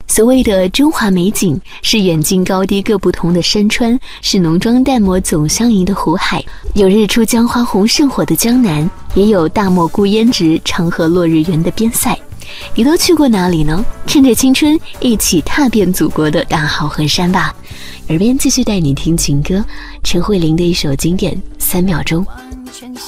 所谓的中华美景，是远近高低各不同的山川，是浓妆淡抹总相迎的湖海，有日出江花红胜火的江南，也有大漠孤烟直，长河落日圆的边塞。你都去过哪里呢？趁着青春，一起踏遍祖国的大好河山吧。耳边继续带你听情歌，陈慧琳的一首经典《3秒钟》。